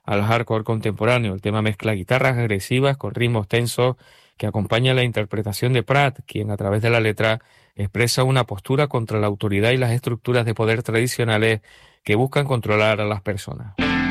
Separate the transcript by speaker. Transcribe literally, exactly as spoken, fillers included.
Speaker 1: al hardcore contemporáneo. El tema mezcla guitarras agresivas con ritmos tensos que acompañan la interpretación de Pratt, quien a través de la letra expresa una postura contra la autoridad y las estructuras de poder tradicionales que buscan controlar a las personas.